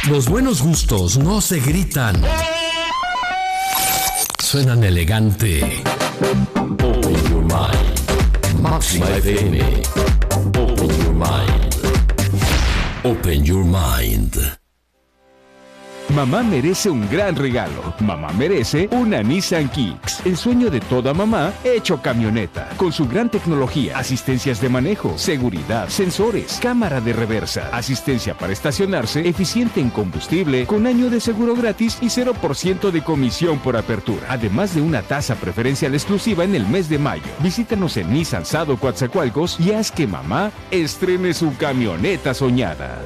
Los buenos gustos no se gritan. Suenan elegante. Open your mind. Máxima FM. Open your mind. Open your mind. Mamá merece un gran regalo. Mamá merece una Nissan Kicks. El sueño de toda mamá hecho camioneta. Con su gran tecnología, asistencias de manejo, seguridad, sensores, cámara de reversa, asistencia para estacionarse, eficiente en combustible, con año de seguro gratis y 0% de comisión por apertura. Además de una tasa preferencial exclusiva en el mes de mayo. Visítanos en Nissan Sado Coatzacoalcos y haz que mamá estrene su camioneta soñada.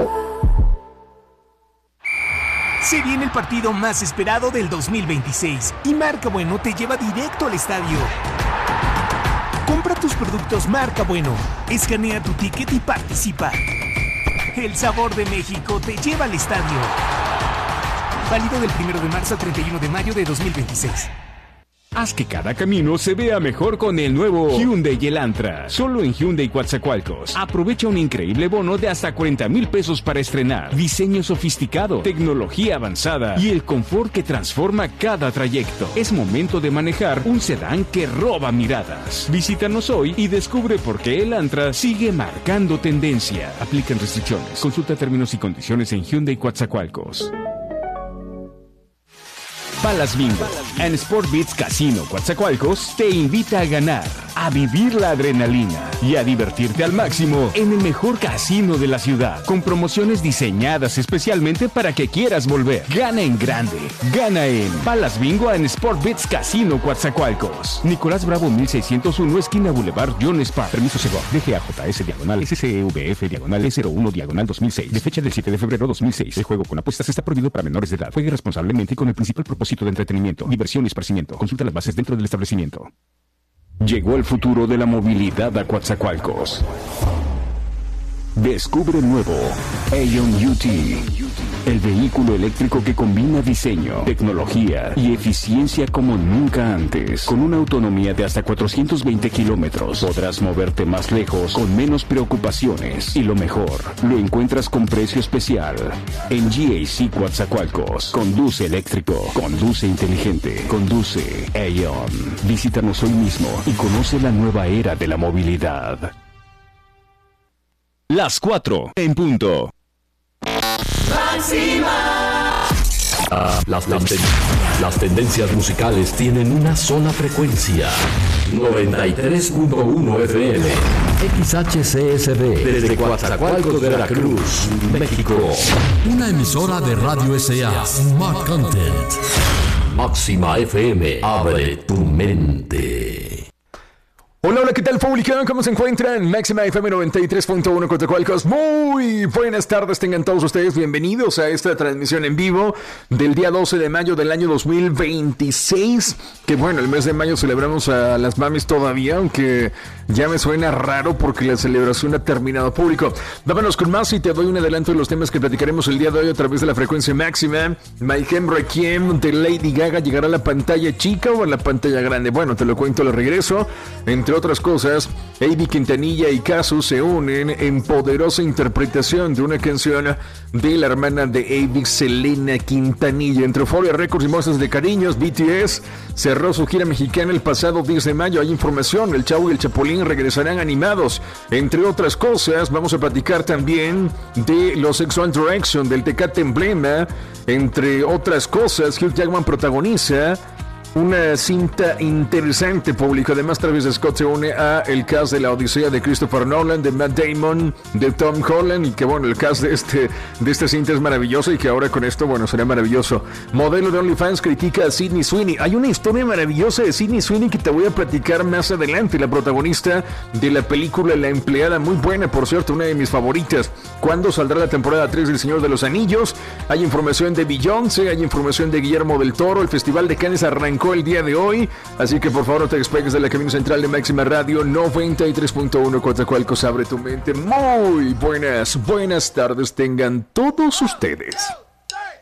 Se viene el partido más esperado del 2026 y Marca Bueno te lleva directo al estadio. Compra tus productos Marca Bueno, escanea tu ticket y participa. El sabor de México te lleva al estadio. Válido del 1 de marzo al 31 de mayo de 2026. Haz que cada camino se vea mejor con el nuevo Hyundai Elantra. Solo en Hyundai Coatzacoalcos. Aprovecha un increíble bono de hasta 40,000 pesos para estrenar. Diseño sofisticado, tecnología avanzada y el confort que transforma cada trayecto. Es momento de manejar un sedán que roba miradas. Visítanos hoy y descubre por qué Elantra sigue marcando tendencia. Aplican restricciones. Consulta términos y condiciones en Hyundai Coatzacoalcos. Palace Bingo en Sport Beats Casino Coatzacoalcos te invita a ganar, a vivir la adrenalina y a divertirte al máximo en el mejor casino de la ciudad, con promociones diseñadas especialmente para que quieras volver. Gana en grande, gana en Palace Bingo en Sport Beats Casino Coatzacoalcos. Nicolás Bravo 1601, esquina Boulevard John Spa. Permiso Segov, DGAJS /SCEVF /01 2006. De fecha del 7 de febrero 2006. El juego con apuestas está prohibido para menores de edad. Juegue responsablemente y con el principal propósito de entretenimiento, diversión y esparcimiento. Consulta las bases dentro del establecimiento. Llegó el futuro de la movilidad a Coatzacoalcos. Descubre el nuevo Aion UT, el vehículo eléctrico que combina diseño, tecnología y eficiencia como nunca antes. Con una autonomía de hasta 420 kilómetros, podrás moverte más lejos con menos preocupaciones. Y lo mejor, lo encuentras con precio especial en GAC Coatzacoalcos. Conduce eléctrico, conduce inteligente, conduce Aion. Visítanos hoy mismo y conoce la nueva era de la movilidad. Las 4 en punto. ¡Máxima! Las tendencias musicales tienen una sola frecuencia. 93.1 FM. XHCSB. Desde Coatzacoalcos, Veracruz, México. Una emisora de Radio S.A. Smart Content. Máxima FM. Abre tu mente. Hola, ¿qué tal, público? ¿Cómo se encuentran? Máxima FM 93.1 Coatzacoalcos. Muy buenas tardes, tengan todos ustedes bienvenidos a esta transmisión en vivo del día 12 de mayo del año 2026. Que bueno, el mes de mayo celebramos a las mamis todavía, aunque ya me suena raro porque la celebración ha terminado, público. Vámonos con más y te doy un adelanto de los temas que platicaremos el día de hoy a través de la frecuencia máxima. My Hem Requiem de Lady Gaga llegará a la pantalla chica o a la pantalla grande. Bueno, te lo cuento al regreso. Entre otras cosas, Avi Quintanilla y Casu se unen en poderosa interpretación de una canción de la hermana de Avi, Selena Quintanilla. Entre Euphoria Records y muestras de cariños, BTS cerró su gira mexicana el pasado 10 de mayo. Hay información, el Chavo y el Chapulín regresarán animados. Entre otras cosas, vamos a platicar también de los Sex One Direction, del Tecate Emblema. Entre otras cosas, Hugh Jackman protagoniza una cinta interesante, público. Además, Travis Scott se une a el cast de La Odisea de Christopher Nolan, de Matt Damon, de Tom Holland. Y que bueno, el cast de esta cinta es maravilloso. Y que ahora con esto, bueno, será maravilloso. Modelo de OnlyFans critica a Sydney Sweeney. Hay una historia maravillosa de Sydney Sweeney que te voy a platicar más adelante. La protagonista de la película La Empleada, muy buena, por cierto, una de mis favoritas. ¿Cuándo saldrá la temporada 3 del Señor de los Anillos? Hay información de Beyoncé, hay información de Guillermo del Toro. El Festival de Cannes arrancó el día de hoy, así que por favor no te despegues de la cabina central de Máxima Radio 93.1 Coatzacoalcos. Abre tu mente. Muy buenas tardes tengan todos ustedes.